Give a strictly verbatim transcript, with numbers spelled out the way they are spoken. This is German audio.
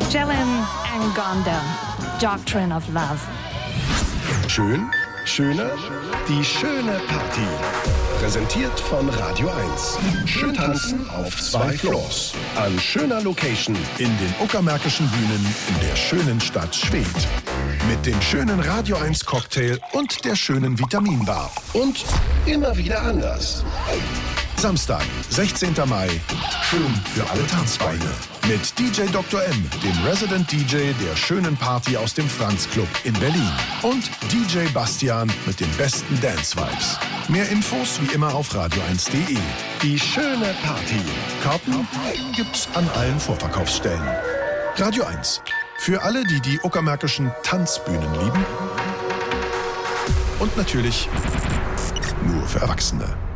Jelen Angonda, Doctrine of Love. Schön, schöner, die schöne Party. Präsentiert von Radio eins. Schön tanzen auf zwei Floors. An schöner Location in den Uckermärkischen Bühnen in der schönen Stadt Schwedt. Mit dem schönen Radio eins Cocktail und der schönen Vitaminbar. Und immer wieder anders. Samstag, sechzehnten Mai. Schön für alle Tanzbeine. Mit D J Doktor M, dem Resident D J der schönen Party aus dem Franz Club in Berlin. Und D J Bastian mit den besten Dance-Vibes. Mehr Infos wie immer auf radio eins punkt de. Die schöne Party. Karten gibt's an allen Vorverkaufsstellen. Radio eins. Für alle, die die uckermärkischen Tanzbühnen lieben. Und natürlich nur für Erwachsene.